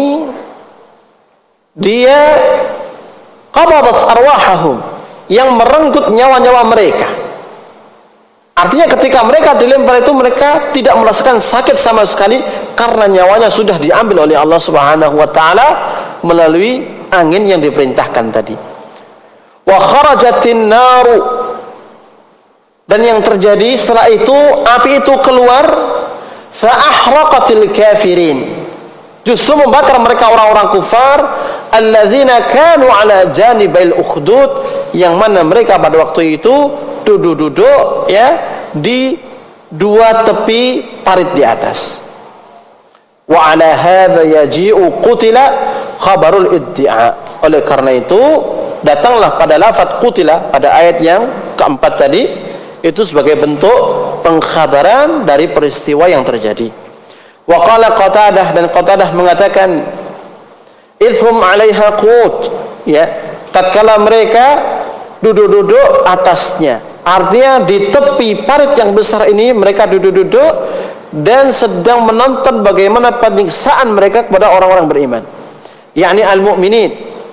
dia qabadat arwahahum, yang merenggut nyawa-nyawa mereka. Artinya ketika mereka dilempar itu mereka tidak merasakan sakit sama sekali karena nyawanya sudah diambil oleh Allah Subhanahu wa taala melalui angin yang diperintahkan tadi. Wa kharajatin naru, dan yang terjadi setelah itu api itu keluar, fa ahraqatil kafirin, justru membakar mereka orang-orang kufar, alladzina kanu ala janibil ukhdud, yang mana mereka pada waktu itu duduk-duduk ya di dua tepi parit di atas. Wa ala hadza yaji'u qutila khabarul iddia. Oleh karena itu datanglah pada lafaz qutila pada ayat yang keempat tadi itu sebagai bentuk pengkhabaran dari peristiwa yang terjadi. Wa qala Qatadah, dan Qatadah mengatakan idhum 'alaiha qut, ya, tatkala mereka duduk-duduk atasnya. Artinya di tepi parit yang besar ini mereka duduk-duduk dan sedang menonton bagaimana penyiksaan mereka kepada orang-orang beriman, yakni al-mu'minin,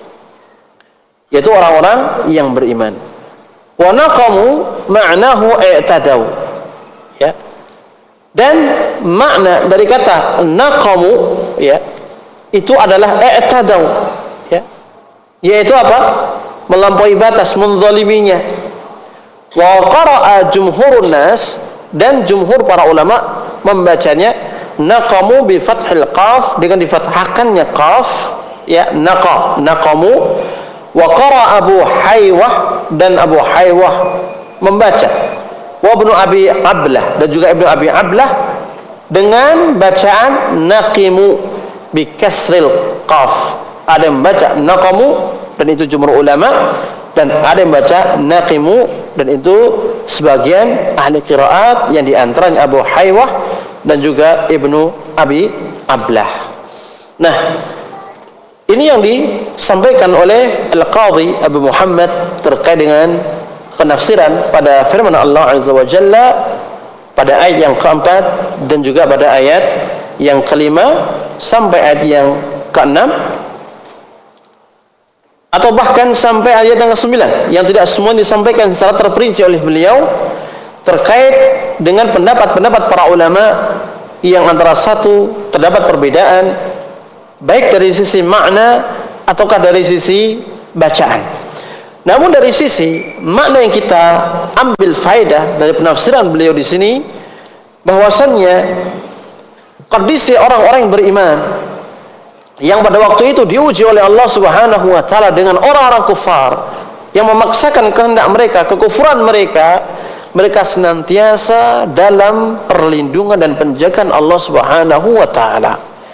yaitu orang-orang yang beriman. Wa naqamu ma'nahu i'tadaw, ya. Dan makna dari kata naqamu, ya, itu adalah i'tadaw, ya, yaitu apa? Melampaui batas, menzaliminya. Wa qara'a jumhurun nas, dan jumhur para ulama membacanya naqamu bi fathil qaf, dengan difathahkannya qaf, ya, naqamu. Wa qara'a Abu Haywah, dan Abu Haywah membaca wa Ibnu Abi Ablah, dan juga Ibnu Abi Ablah dengan bacaan naqimu bi kasril qaf. Ada yang membaca naqamu, dan itu jumhur ulama, dan ada yang baca naqimu, dan itu sebagian ahli qiraat yang diantaranya Abu Haywah dan juga Ibnu Abi Ablah. Nah, ini yang disampaikan oleh Al-Qadhi Abu Muhammad terkait dengan penafsiran pada firman Allah Azza wa Jalla pada ayat yang keempat dan juga pada ayat yang kelima sampai ayat yang keenam, atau bahkan sampai ayat yang ke-9, yang tidak semua disampaikan secara terperinci oleh beliau terkait dengan pendapat-pendapat para ulama yang antara satu terdapat perbedaan baik dari sisi makna ataukah dari sisi bacaan. Namun dari sisi makna yang kita ambil faedah dari penafsiran beliau di sini, bahwasannya kondisi orang-orang yang beriman yang pada waktu itu diuji oleh Allah Subhanahu wa taala dengan orang-orang kufar yang memaksakan kehendak mereka, kekufuran mereka, mereka senantiasa dalam perlindungan dan penjagaan Allah Subhanahu wa taala.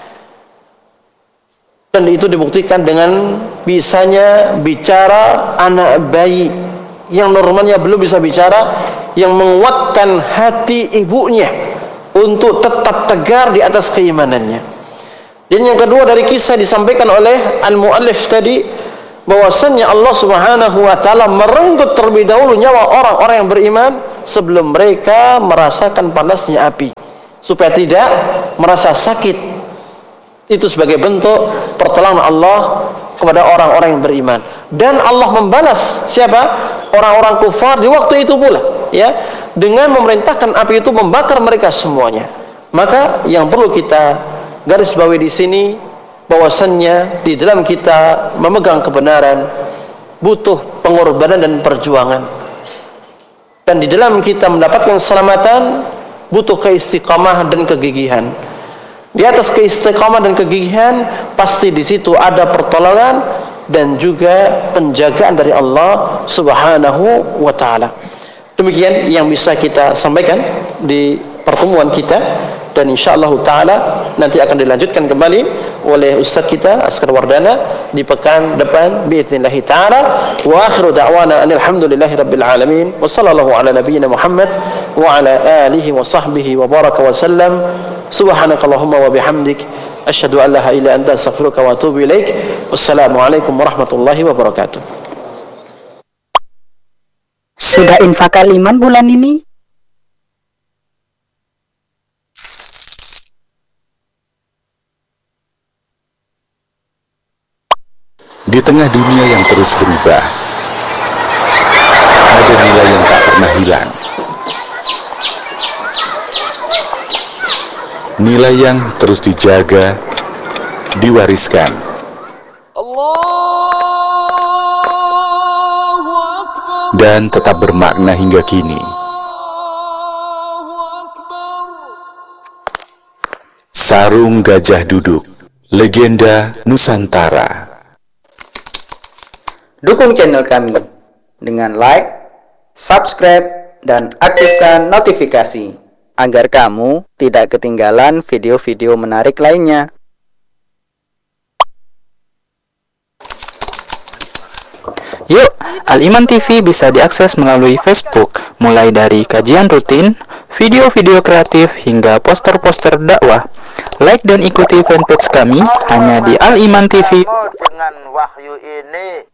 Dan itu dibuktikan dengan bisanya bicara anak bayi yang normalnya belum bisa bicara, yang menguatkan hati ibunya untuk tetap tegar di atas keimanannya. Dan yang kedua dari kisah disampaikan oleh al-muallif tadi, bahwasannya Allah Subhanahu wa taala merenggut terlebih dahulu nyawa orang-orang yang beriman sebelum mereka merasakan panasnya api, supaya tidak merasa sakit. Itu sebagai bentuk pertolongan Allah kepada orang-orang yang beriman. Dan Allah membalas siapa? Orang-orang kufar di waktu itu pula, ya, dengan memerintahkan api itu membakar mereka semuanya. Maka yang perlu kita garis bawahi di sini, bahwasannya di dalam kita memegang kebenaran butuh pengorbanan dan perjuangan, dan di dalam kita mendapatkan keselamatan butuh keistiqamah dan kegigihan. Di atas keistiqamah dan kegigihan pasti di situ ada pertolongan dan juga penjagaan dari Allah Subhanahu wa taala. Demikian yang bisa kita sampaikan di pertemuan kita, dan insyaallah taala nanti akan dilanjutkan kembali oleh ustaz kita Askar Wardana di pekan depan باذنillah taala. Wa akhiru da'wana alhamdulillahirabbil alamin wa sallallahu ala nabiyyina Muhammad wa ala alihi wa sahbihi wa baraka wa sallam. Subhanakallahumma wa bihamdik asyhadu an la ilaha illa anta astaghfiruka wa atubu ilaik. Wassalamu alaikum warahmatullahi wabarakatuh. Sudah infak Al-Iman bulan ini? Di tengah dunia yang terus berubah, ada nilai yang tak pernah hilang. Nilai yang terus dijaga, diwariskan. Dan tetap bermakna hingga kini. Sarung Gajah Duduk, legenda Nusantara. Dukung channel kami dengan like, subscribe, dan aktifkan notifikasi agar kamu tidak ketinggalan video-video menarik lainnya. Yuk, Al-Iman TV bisa diakses melalui Facebook, mulai dari kajian rutin, video-video kreatif, hingga poster-poster dakwah. Like dan ikuti fanpage kami hanya di Al-Iman TV. Dengan wahyu ini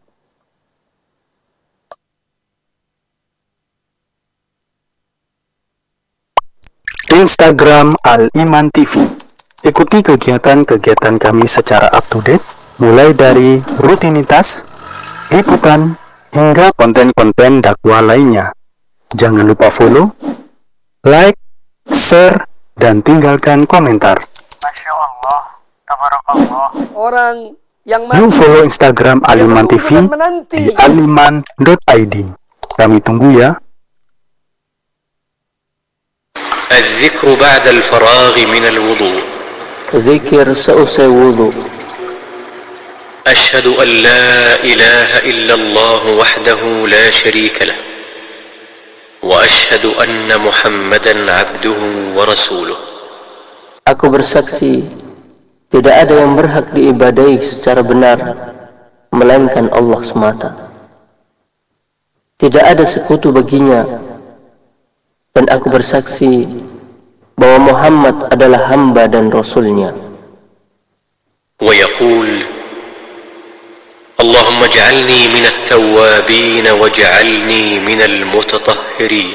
Instagram Al-Iman TV. Ikuti kegiatan-kegiatan kami secara up-to-date, mulai dari rutinitas, liputan, hingga konten-konten dakwah lainnya. Jangan lupa follow, like, share, dan tinggalkan komentar. Masya Allah, tabarakallah. Orang yang Yuk follow Instagram Al-Iman TV di aliman.id. Kami tunggu ya. الذكر بعد الفراغ من الوضوء. Zikir seusai wudu. أشهد أن لا إله إلا الله وحده لا شريك له وأشهد أن محمدا عبده ورسوله. Aku bersaksi tidak ada yang berhak diibadahi secara benar melainkan Allah semata. Tidak ada sekutu baginya, dan aku bersaksi bahwa Muhammad adalah hamba dan rasulnya. ويقول اللهم اجعلني من التوابين واجعلني من المتطهرين.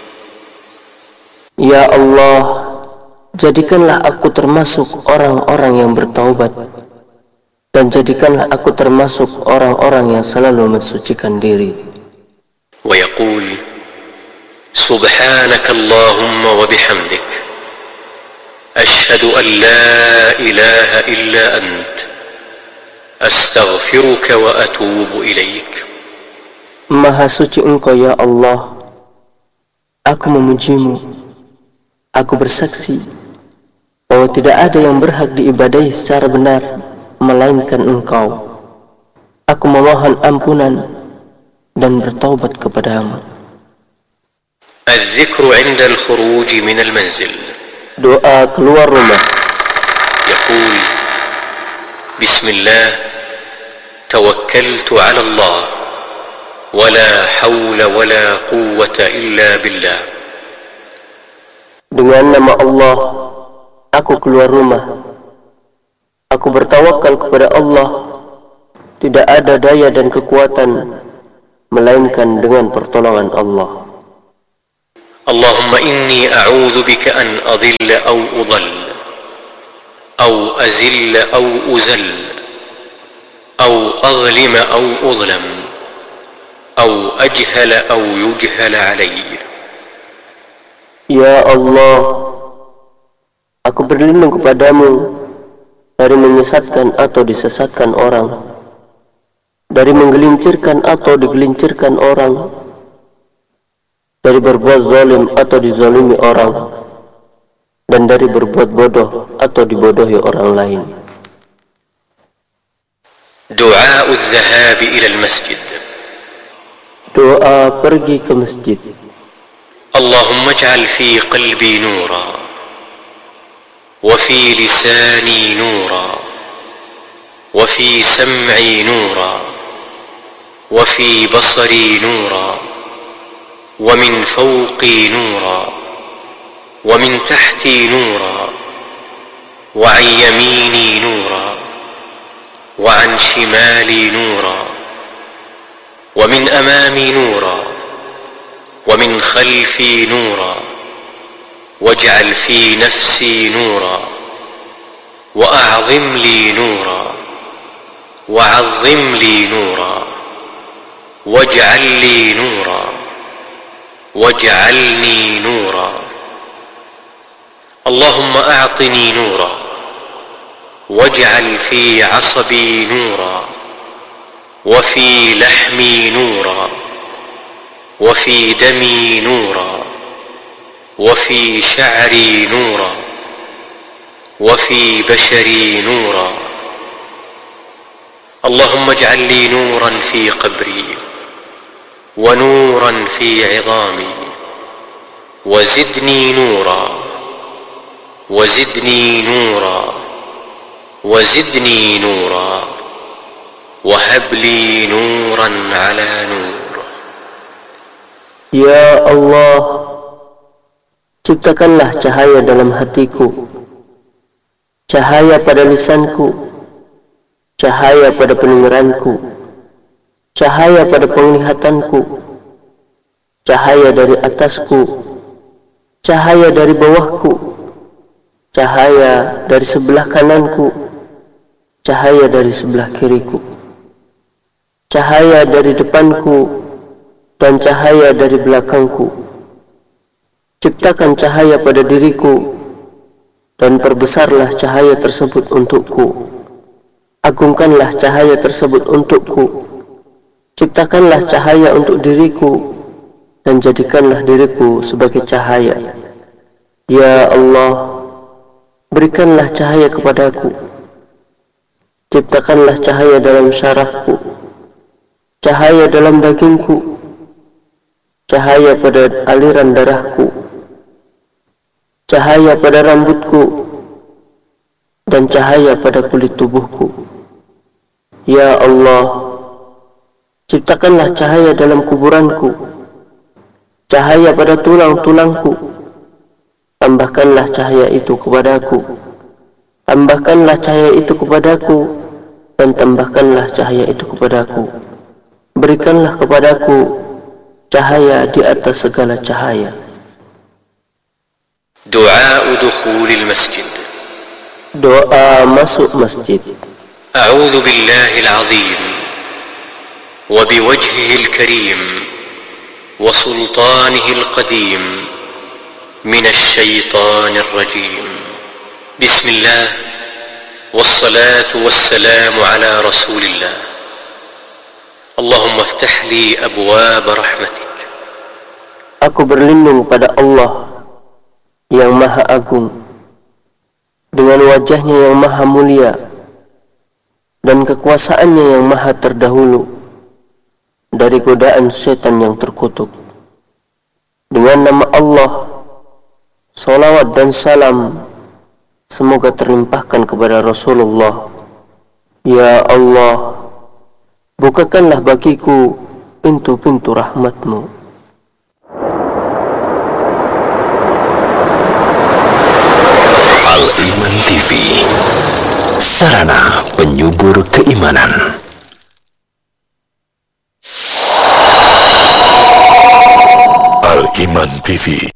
Ya Allah, jadikanlah aku termasuk orang-orang yang bertaubat, dan jadikanlah aku termasuk orang-orang yang selalu mensucikan diri. ويقول سبحانك اللهم وبحمدك أشهد أن لا إله إلا أنت أستغفرك وأتوب إليك. Maha suci Engkau ya Allah, aku memujimu. Aku bersaksi bahwa tidak ada yang berhak diibadahi secara benar melainkan Engkau. Aku memohon ampunan dan bertaubat kepadamu. الذكر عند الخروج من المنزل. Doa keluar rumah. يقول بسم الله توكلت على الله ولا حول ولا قوة إلا بالله. Dengan nama Allah, aku keluar rumah. Aku bertawakal kepada Allah. Tidak ada daya dan kekuatan melainkan dengan pertolongan Allah. Allahumma inni a'udzu bika an adilla aw udhall aw azilla aw uzall aw azlima aw uzlam aw ajhala aw yujhala alayya. Ya Allah, aku berlindung kepadamu dari menyesatkan atau disesatkan orang, dari menggelincirkan atau digelincirkan orang, dari berbuat zalim atau dizalimi orang, dan dari berbuat bodoh atau dibodohi orang lain. Du'a adh-dhahab ila al-masjid. Doa pergi ke masjid. Allahumma ij'al fi qalbi nura wa fi lisani nura wa fi sam'i nura wa fi basari nura wa min fawqi nura wa min tahti nura wa an yamini nura wa an shimali nura wa min amami nura ومن خلفي نورا واجعل في نفسي نورا وأعظم لي نورا وعظم لي نورا واجعل لي نورا واجعلني نورا. اللهم أعطني نورا واجعل في عصبي نورا وفي لحمي نورا وفي دمي نورا وفي شعري نورا وفي بشري نورا. اللهم اجعل لي نورا في قبري ونورا في عظامي وزدني نورا وزدني نورا وزدني نورا وهب لي نورا على نور. Ya Allah, ciptakanlah cahaya dalam hatiku, cahaya pada lisanku, cahaya pada pendengaranku, cahaya pada penglihatanku, cahaya dari atasku, cahaya dari bawahku, cahaya dari sebelah kananku, cahaya dari sebelah kiriku, cahaya dari depanku, dan cahaya dari belakangku. Ciptakan cahaya pada diriku, dan perbesarlah cahaya tersebut untukku. Agungkanlah cahaya tersebut untukku. Ciptakanlah cahaya untuk diriku, dan jadikanlah diriku sebagai cahaya. Ya Allah, berikanlah cahaya kepadaku. Ciptakanlah cahaya dalam syarafku, cahaya dalam dagingku, cahaya pada aliran darahku, cahaya pada rambutku, dan cahaya pada kulit tubuhku. Ya Allah, ciptakanlah cahaya dalam kuburanku, cahaya pada tulang-tulangku. Tambahkanlah cahaya itu kepadaku, tambahkanlah cahaya itu kepadaku, dan tambahkanlah cahaya itu kepadaku. Berikanlah kepadaku cahaya di atas segala cahaya. Du'a dukhulil masjid. Doa masuk masjid. A'udzu billahil azim wa biwajhihil karim wa sultanihil qadim minasy syaithanir rajim. Bismillah wassalatu wassalamu ala Rasulillah. Allahumma iftah li abwaab rahmatik. Aku berlindung pada Allah yang Maha Agung, dengan wajahnya yang Maha Mulia dan kekuasaannya yang Maha Terdahulu, dari godaan setan yang terkutuk. Dengan nama Allah, salawat dan salam semoga terlimpahkan kepada Rasulullah. Ya Allah, bukakanlah bagiku pintu-pintu rahmat-Mu. sarana penyubur keimanan. Al-Iman TV